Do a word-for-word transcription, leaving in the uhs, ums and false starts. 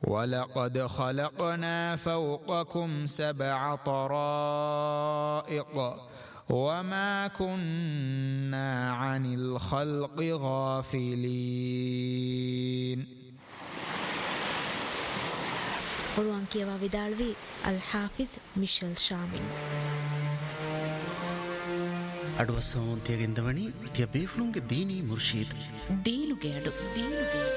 وَلَقَدْ خَلَقْنَا فَوْقَكُمْ سَبْعَ طَرَائِقَ وَمَا كُنَّا عَنِ الْخَلْقِ غَافِلِينَ. قرآن කියවා විදාළවි අල් හාෆිස් මිෂෙල් ෂාමින්. අඩුවසෝන් තියගෙන්දවනි තිය බේෆුළුන්ගේ දීනී මුර්ෂීද් දීනුගේ අඩු දීනුගේ